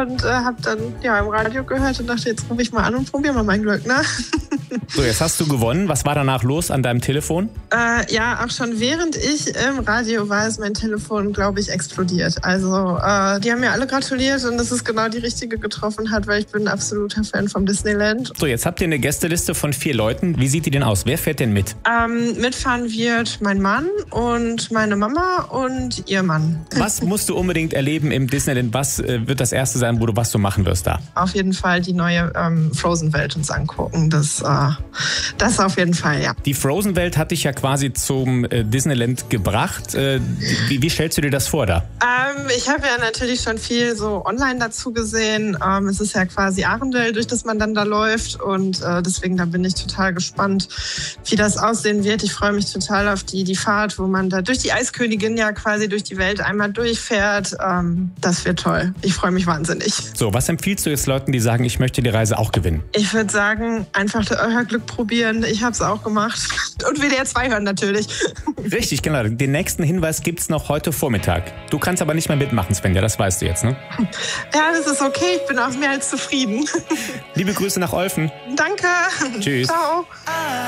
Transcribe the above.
und habe dann im Radio gehört und dachte, jetzt rufe ich mal an und probiere mal mein Glück, ne? So, jetzt hast du gewonnen. Was war danach los an deinem Telefon? Auch schon während ich im Radio war, ist mein Telefon, glaube ich, explodiert. Also die haben mir alle gratuliert und dass es genau die richtige getroffen hat, weil ich bin ein absoluter Fan vom Disneyland. So, jetzt habt ihr eine Gästeliste von 4 Leuten. Wie sieht die denn aus? Wer fährt denn mit? Mitfahren wird mein Mann und meine Mama und ihr Mann. Was musst du unbedingt erleben im Disneyland? Was wird das Erste sein, was du machen wirst da? Auf jeden Fall die neue Frozen-Welt uns angucken. Das auf jeden Fall, ja. Die Frozen-Welt hat dich ja quasi zum Disneyland gebracht. Wie stellst du dir das vor da? Ich habe ja natürlich schon viel so online dazu gesehen. Es ist ja quasi Arendelle, durch das man dann da läuft. Und deswegen, da bin ich total gespannt, wie das aussehen wird. Ich freue mich total auf die Fahrt, wo man da durch die Eiskönigin ja quasi durch die Welt einmal durchfährt. Das wird toll. Ich freue mich wahnsinnig. So, was empfiehlst du jetzt Leuten, die sagen, ich möchte die Reise auch gewinnen? Ich würde sagen, einfach euer Glück probieren. Ich habe es auch gemacht. Und WDR 2 hören natürlich. Richtig, genau. Den nächsten Hinweis gibt's noch heute Vormittag. Du kannst aber nicht mehr mitmachen, Svenja, das weißt du jetzt, ne? Ja, das ist okay. Ich bin auch mehr als zufrieden. Liebe Grüße nach Olfen. Danke. Tschüss. Ciao.